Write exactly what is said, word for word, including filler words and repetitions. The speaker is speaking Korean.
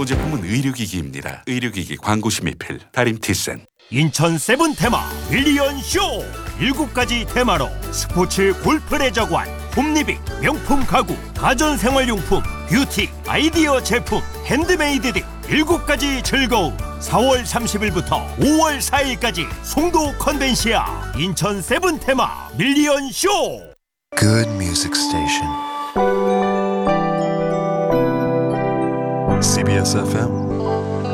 본 제품은 의료기기입니다. 의료기기 광고 심의필 다림티센. 인천 세븐 테마 밀리언 쇼! 일곱 가지 테마로 스포츠 골프 레저관, 홈리빙, 명품 가구, 가전생활용품, 뷰티, 아이디어 제품, 핸드메이드 등 일곱 가지 즐거움. 사월 삼십일부터 오월 사일까지 송도 컨벤시아 인천 세븐 테마 밀리언 쇼! Good music station. 씨비에스 에프엠